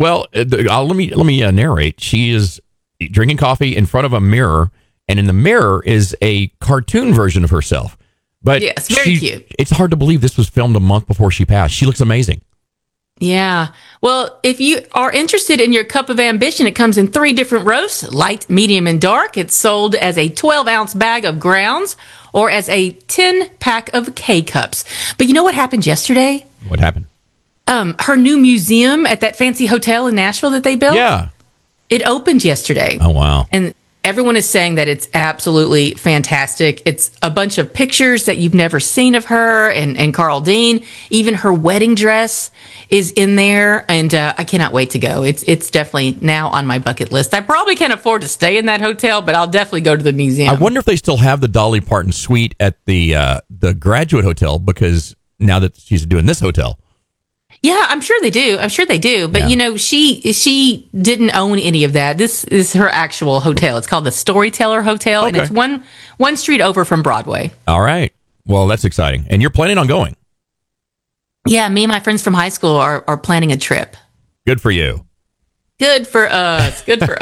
Well, let me narrate. She is drinking coffee in front of a mirror, and in the mirror is a cartoon version of herself. But yes, very cute. It's hard to believe this was filmed a month before she passed. She looks amazing. Yeah. Well, if you are interested in your cup of ambition, it comes in 3 different roasts, light, medium, and dark. It's sold as a 12-ounce bag of grounds or as a 10-pack of K-cups. But you know what happened yesterday? What happened? Her new museum at that fancy hotel in Nashville that they built. Yeah. It opened yesterday. Oh, wow. And everyone is saying that it's absolutely fantastic. It's a bunch of pictures that you've never seen of her and Carl Dean. Even her wedding dress is in there, and I cannot wait to go. It's definitely now on my bucket list. I probably can't afford to stay in that hotel, but I'll definitely go to the museum. I wonder if they still have the Dolly Parton suite at the Graduate Hotel, because now that she's doing this hotel. Yeah, I'm sure they do. But, Yeah. you know, she didn't own any of that. This is her actual hotel. It's called the Storyteller Hotel, and Okay. it's one street over from Broadway. All right. Well, that's exciting. And you're planning on going. Yeah, me and my friends from high school are planning a trip. Good for you. Good for us.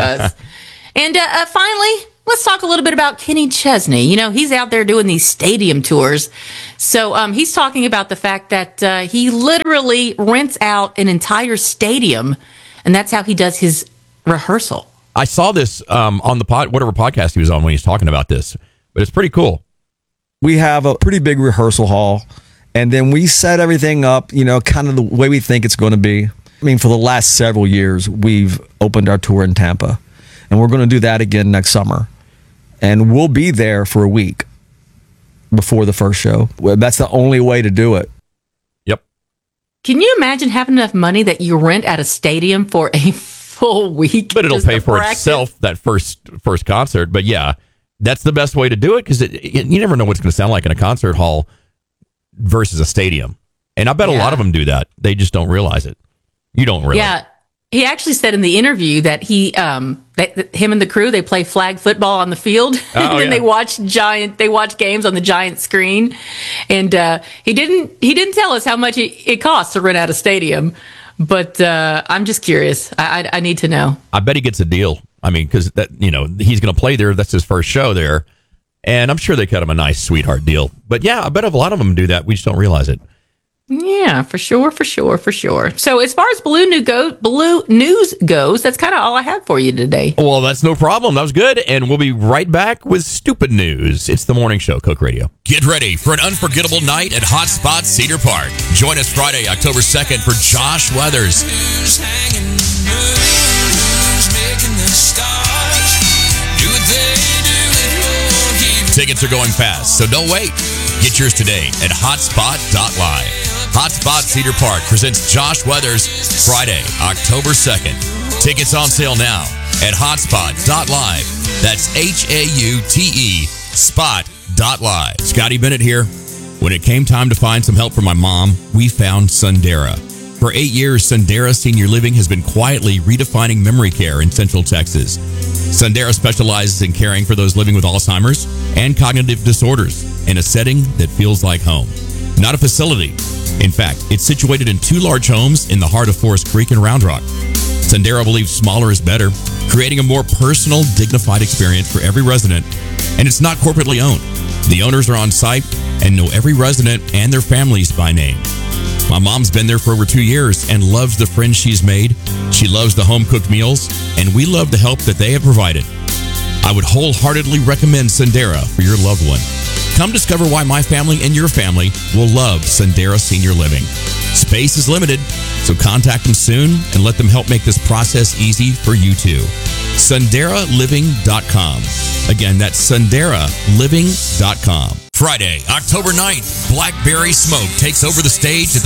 And finally, let's talk a little bit about Kenny Chesney. You know, he's out there doing these stadium tours. So he's talking about the fact that he literally rents out an entire stadium, and that's how he does his rehearsal. I saw this on the whatever podcast he was on when he was talking about this, but it's pretty cool. We have a pretty big rehearsal hall, and then we set everything up, you know, kind of the way we think it's going to be. I mean, for the last several years, we've opened our tour in Tampa, and we're going to do that again next summer. And we'll be there for a week before the first show. Well, that's the only way to do it. Yep. Can you imagine having enough money that you rent at a stadium for a full week? But it'll just pay to for practice? itself, that first concert. But yeah, that's the best way to do it, because you never know what it's going to sound like in a concert hall versus a stadium. And I bet a lot of them do that. They just don't realize it. You don't realize. Yeah. He actually said in the interview that that him and the crew, they play flag football on the field, and then they watch games on the giant screen. And he didn't tell us how much it costs to rent out a stadium, but I'm just curious. I need to know. I bet he gets a deal. I mean, because he's going to play there. That's his first show there, and I'm sure they cut him a nice sweetheart deal. But yeah, I bet a lot of them do that. We just don't realize it. Yeah, for sure. So as far as Blue News goes, that's kind of all I had for you today. Well, that's no problem. That was good. And we'll be right back with Stupid News. It's the morning show, Coke Radio. Get ready for an unforgettable night at Hotspot Cedar Park. Join us Friday, October 2nd for Josh Weathers. Tickets are going fast, so don't wait. Get yours today at hotspot.live. Hotspot Cedar Park presents Josh Weathers Friday, October 2nd. Tickets on sale now at hotspot.live. That's HAUTE spot.live. Scotty Bennett here. When it came time to find some help for my mom, we found Sundera. For 8 years, Sundera Senior Living has been quietly redefining memory care in Central Texas. Sundera specializes in caring for those living with Alzheimer's and cognitive disorders in a setting that feels like home, not a facility. In fact, it's situated in 2 large homes in the heart of Forest Creek and Round Rock. Sundera believes smaller is better, creating a more personal, dignified experience for every resident, and it's not corporately owned. The owners are on site and know every resident and their families by name. My mom's been there for over 2 years and loves the friends she's made. She loves the home-cooked meals, and we love the help that they have provided. I would wholeheartedly recommend Sundera for your loved one. Come discover why my family and your family will love Sundera Senior Living. Space is limited, so contact them soon and let them help make this process easy for you too. SunderaLiving.com. Again, that's SunderaLiving.com. Friday, October 9th, Blackberry Smoke takes over the stage at